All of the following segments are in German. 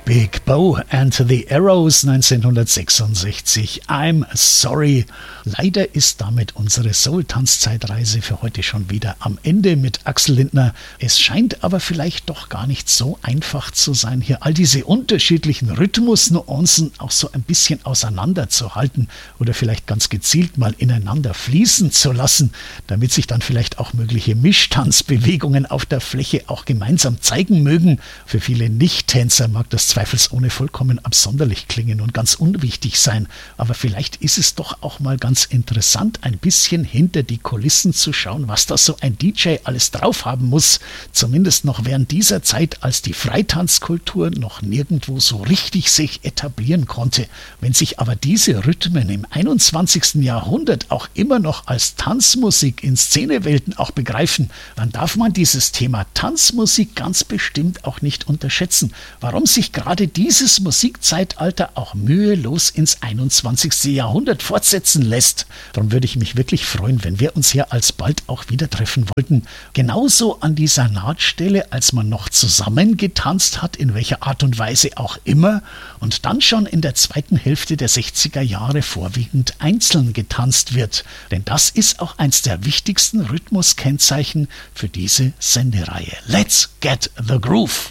Big Bow and the Arrows 1966. I'm sorry. Leider ist damit unsere Soul-Tanzzeitreise für heute schon wieder am Ende mit Axel Lindner. Es scheint aber vielleicht doch gar nicht so einfach zu sein, hier all diese unterschiedlichen Rhythmusnuancen auch so ein bisschen auseinanderzuhalten oder vielleicht ganz gezielt mal ineinander fließen zu lassen, damit sich dann vielleicht auch mögliche Mischtanzbewegungen auf der Fläche auch gemeinsam zeigen mögen. Für viele Nicht-Tänzer mag das zweifelsohne vollkommen absonderlich klingen und ganz unwichtig sein, aber vielleicht ist es doch auch mal ganz interessant, ein bisschen hinter die Kulissen zu schauen, was da so ein DJ alles drauf haben muss, zumindest noch während dieser Zeit, als die Freitanzkultur noch nirgendwo so richtig sich etablieren konnte. Wenn sich aber diese Rhythmen im 21. Jahrhundert auch immer noch als Tanzmusik in Szenewelten auch begreifen, dann darf man dieses Thema Tanzmusik ganz bestimmt auch nicht unterschätzen. Warum sich gerade dieses Musikzeitalter auch mühelos ins 21. Jahrhundert fortsetzen lässt. Darum würde ich mich wirklich freuen, wenn wir uns hier alsbald auch wieder treffen wollten. Genauso an dieser Nahtstelle, als man noch zusammen getanzt hat, in welcher Art und Weise auch immer, und dann schon in der zweiten Hälfte der 60er Jahre vorwiegend einzeln getanzt wird. Denn das ist auch eins der wichtigsten Rhythmuskennzeichen für diese Sendereihe. Let's get the groove!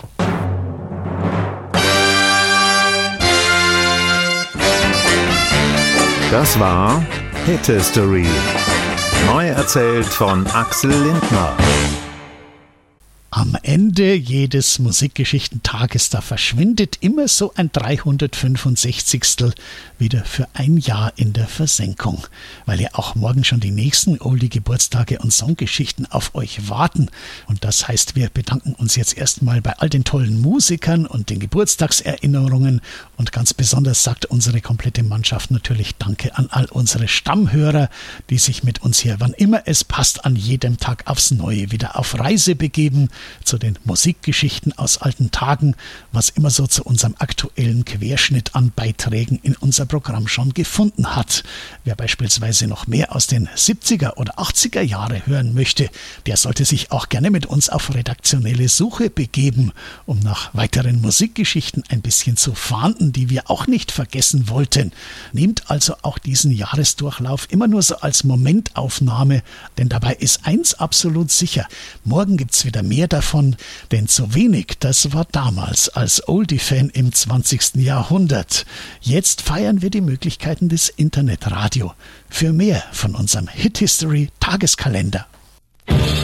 Das war Hit History. Neu erzählt von Axel Lindner. Am Ende jedes Musikgeschichtentages, da verschwindet immer so ein 365. wieder für ein Jahr in der Versenkung, weil ja auch morgen schon die nächsten Oldie-Geburtstage und Songgeschichten auf euch warten. Und das heißt, wir bedanken uns jetzt erstmal bei all den tollen Musikern und den Geburtstagserinnerungen und ganz besonders sagt unsere komplette Mannschaft natürlich Danke an all unsere Stammhörer, die sich mit uns hier, wann immer es passt, an jedem Tag aufs Neue wieder auf Reise begeben, zu den Musikgeschichten aus alten Tagen, was immer so zu unserem aktuellen Querschnitt an Beiträgen in unser Programm schon gefunden hat. Wer beispielsweise noch mehr aus den 70er oder 80er Jahre hören möchte, der sollte sich auch gerne mit uns auf redaktionelle Suche begeben, um nach weiteren Musikgeschichten ein bisschen zu fahnden, die wir auch nicht vergessen wollten. Nehmt also auch diesen Jahresdurchlauf immer nur so als Momentaufnahme, denn dabei ist eins absolut sicher: Morgen gibt's wieder mehr davon, denn zu wenig, das war damals als Oldie-Fan im 20. Jahrhundert. Jetzt feiern wir die Möglichkeiten des Internetradio. Für mehr von unserem Hit History Tageskalender.